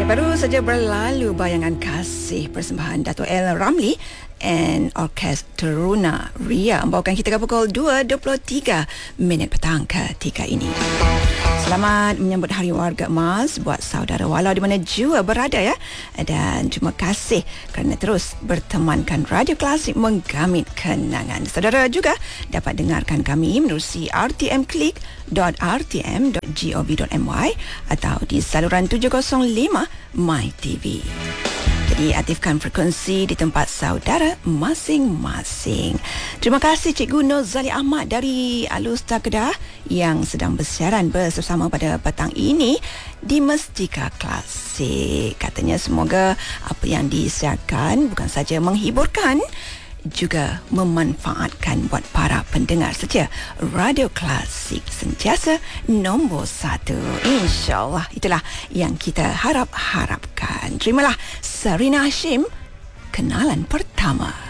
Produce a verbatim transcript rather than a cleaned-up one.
Baru saja berlalu Bayangan Kasih, persembahan Dato' El Ramli and Orkestra Teruna Ria membawakan kita ke pukul dua dua puluh tiga minit petang ketika ini. Selamat menyambut Hari Warga Emas buat saudara walau di mana jua berada ya. Dan terima kasih kerana terus bertemankan Radio Klasik menggamit kenangan. Saudara juga dapat dengarkan kami menerusi r t m click dot r t m dot gov dot my atau di saluran tujuh kosong lima My T V. Jadi aktifkan frekuensi di tempat saudara masing-masing. Terima kasih Cikgu Nozali Ahmad dari Alustar Kedah yang sedang bersiaran bersama pada petang ini di Mestika Klasik. Katanya semoga apa yang disiarkan bukan saja menghiburkan, juga memanfaatkan buat para pendengar setia Radio Klasik sentiasa nombor satu. InsyaAllah itulah yang kita harap-harapkan. Terimalah Sarina Hashim, kenalan pertama.